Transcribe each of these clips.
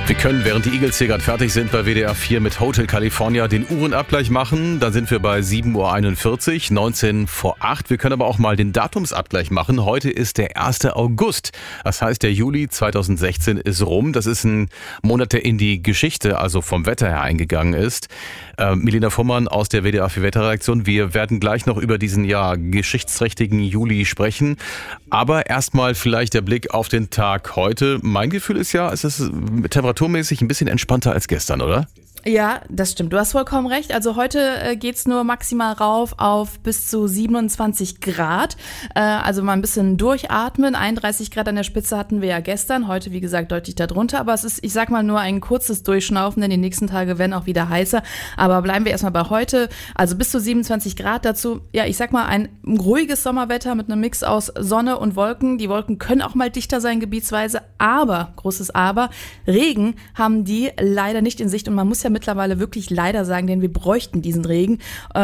Wir können, während die Eagles hier gerade fertig sind, bei WDR 4 mit Hotel California den Uhrenabgleich machen. Dann sind wir bei 7:41 Uhr, 19 vor 8. Wir können aber auch mal den Datumsabgleich machen. Heute ist der 1. August. Das heißt, der Juli 2016 ist rum. Das ist ein Monat, der in die Geschichte, also vom Wetter her eingegangen ist. Milena Fuhrmann aus der WDR 4 Wetterredaktion. Wir werden gleich noch über diesen geschichtsträchtigen Juli sprechen. Aber erstmal vielleicht der Blick auf den Tag heute. Mein Gefühl ist ja, es ist temperaturmäßig ein bisschen entspannter als gestern, oder? Ja, das stimmt. Du hast vollkommen recht. Also heute geht's nur maximal rauf auf bis zu 27 Grad. Also mal ein bisschen durchatmen. 31 Grad an der Spitze hatten wir ja gestern. Heute, wie gesagt, deutlich darunter. Aber es ist, ich sag mal, nur ein kurzes Durchschnaufen, denn die nächsten Tage werden auch wieder heißer. Aber bleiben wir erstmal bei heute. Also bis zu 27 Grad dazu. Ja, ich sag mal, ein ruhiges Sommerwetter mit einem Mix aus Sonne und Wolken. Die Wolken können auch mal dichter sein, gebietsweise. Aber, großes Aber, Regen haben die leider nicht in Sicht. Und man muss ja mittlerweile wirklich leider sagen, denn wir bräuchten diesen Regen.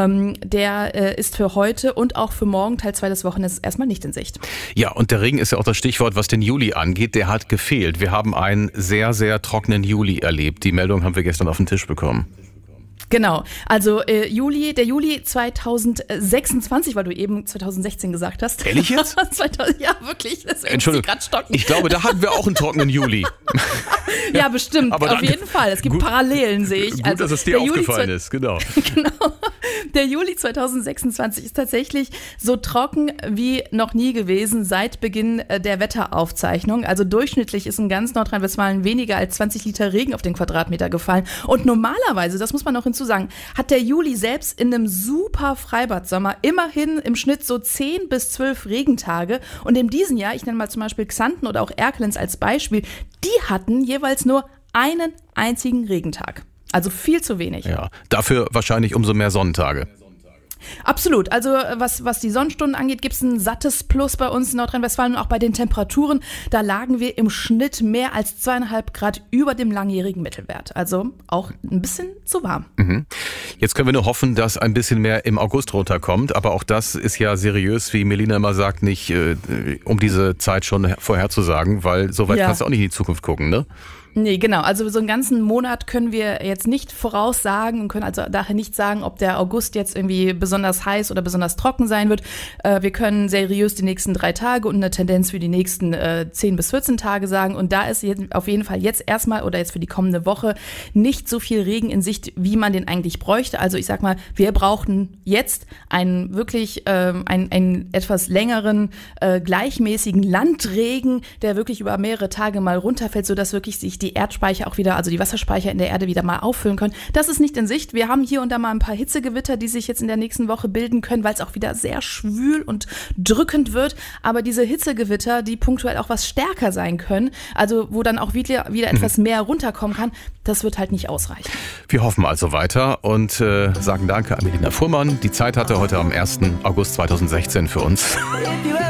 Der ist für heute und auch für morgen, Teil 2 des Wochenendes, erstmal nicht in Sicht. Ja, und der Regen ist ja auch das Stichwort, was den Juli angeht. Der hat gefehlt. Wir haben einen sehr, sehr trockenen Juli erlebt. Die Meldung haben wir gestern auf den Tisch bekommen. Genau, also der Juli 2026, weil du eben 2016 gesagt hast. Ehrlich jetzt? 2000, ja, wirklich. Entschuldigung, ich glaube, da hatten wir auch einen trockenen Juli. Ja, bestimmt, aber auf jeden Fall. Es gibt Parallelen, sehe ich. Gut, also, dass es dir aufgefallen ist, genau. Genau. Der Juli 2026 ist tatsächlich so trocken wie noch nie gewesen seit Beginn der Wetteraufzeichnung. Also durchschnittlich ist in ganz Nordrhein-Westfalen weniger als 20 Liter Regen auf den Quadratmeter gefallen. Und normalerweise, das muss man noch hinzusagen, hat der Juli selbst in einem super Freibad-Sommer immerhin im Schnitt so 10 bis 12 Regentage. Und in diesem Jahr, ich nenne mal zum Beispiel Xanten oder auch Erkelenz als Beispiel, die hatten jeweils nur einen einzigen Regentag. Also viel zu wenig. Ja, dafür wahrscheinlich umso mehr Sonnentage. Absolut. Also was die Sonnenstunden angeht, gibt es ein sattes Plus bei uns in Nordrhein-Westfalen und auch bei den Temperaturen. Da lagen wir im Schnitt mehr als 2,5 Grad über dem langjährigen Mittelwert. Also auch ein bisschen zu warm. Mhm. Jetzt können wir nur hoffen, dass ein bisschen mehr im August runterkommt. Aber auch das ist ja seriös, wie Melina immer sagt, nicht um diese Zeit schon vorherzusagen, weil so weit kannst du auch nicht in die Zukunft gucken, ne? Nee, genau. Also so einen ganzen Monat können wir jetzt nicht voraussagen und können also daher nicht sagen, ob der August jetzt irgendwie besonders heiß oder besonders trocken sein wird. Wir können seriös die nächsten 3 Tage und eine Tendenz für die nächsten 10 bis 14 Tage sagen. Und da ist jetzt auf jeden Fall jetzt erstmal oder jetzt für die kommende Woche nicht so viel Regen in Sicht, wie man den eigentlich bräuchte. Also ich sag mal, wir brauchen jetzt einen wirklich einen etwas längeren, gleichmäßigen Landregen, der wirklich über mehrere Tage mal runterfällt, sodass wirklich sich die Erdspeicher auch wieder, also die Wasserspeicher in der Erde wieder mal auffüllen können. Das ist nicht in Sicht. Wir haben hier und da mal ein paar Hitzegewitter, die sich jetzt in der nächsten Woche bilden können, weil es auch wieder sehr schwül und drückend wird. Aber diese Hitzegewitter, die punktuell auch was stärker sein können, also wo dann auch wieder etwas mehr runterkommen kann, das wird halt nicht ausreichen. Wir hoffen also weiter und sagen Danke an Melina Fuhrmann. Die Zeit hatte heute am 1. August 2016 für uns.